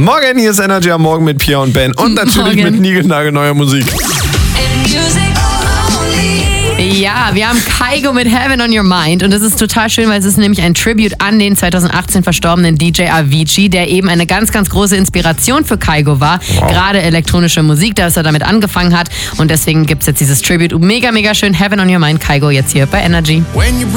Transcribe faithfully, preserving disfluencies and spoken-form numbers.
Morgen, hier ist Energy am Morgen mit Pia und Ben und natürlich Morgen. mit niegelnagelneuer Musik. Ja, wir haben Kygo mit Heaven on Your Mind und das ist total schön, weil es ist nämlich ein Tribute an den zweitausendachtzehn verstorbenen D J Avicii, der eben eine ganz, ganz große Inspiration für Kygo war. Wow. Gerade elektronische Musik, dass er damit angefangen hat und deswegen gibt es jetzt dieses Tribute. Mega, mega schön. Heaven on Your Mind, Kygo jetzt hier bei Energy.